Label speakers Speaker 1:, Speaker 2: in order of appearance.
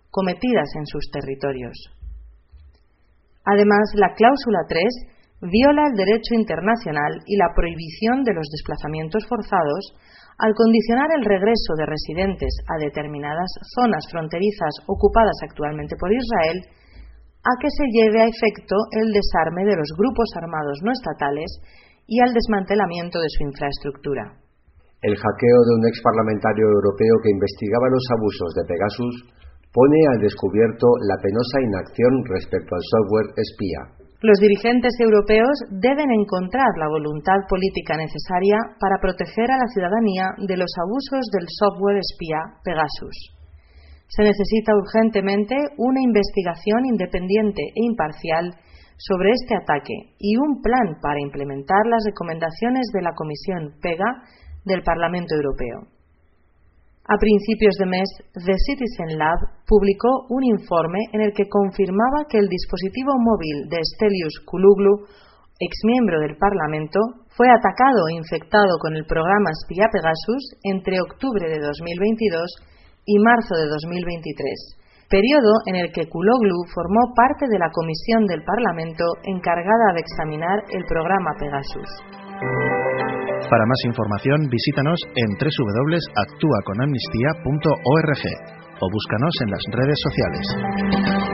Speaker 1: cometidas en sus territorios. Además, la cláusula 3 viola el derecho internacional y la prohibición de los desplazamientos forzados al condicionar el regreso de residentes a determinadas zonas fronterizas ocupadas actualmente por Israel a que se lleve a efecto el desarme de los grupos armados no estatales y al desmantelamiento de su infraestructura.
Speaker 2: El hackeo de un exparlamentario europeo que investigaba los abusos de Pegasus pone al descubierto la penosa inacción respecto al software espía.
Speaker 1: Los dirigentes europeos deben encontrar la voluntad política necesaria para proteger a la ciudadanía de los abusos del software espía Pegasus. Se necesita urgentemente una investigación independiente e imparcial sobre este ataque y un plan para implementar las recomendaciones de la Comisión PEGA del Parlamento Europeo. A principios de mes, The Citizen Lab publicó un informe en el que confirmaba que el dispositivo móvil de Stelios Kuluglu, exmiembro del Parlamento, fue atacado e infectado con el programa espía Pegasus entre octubre de 2022 y marzo de 2023, periodo en el que Kuloglu formó parte de la comisión del Parlamento encargada de examinar el programa Pegasus.
Speaker 3: Para más información, visítanos en www.actuaconamnistía.org o búscanos en las redes sociales.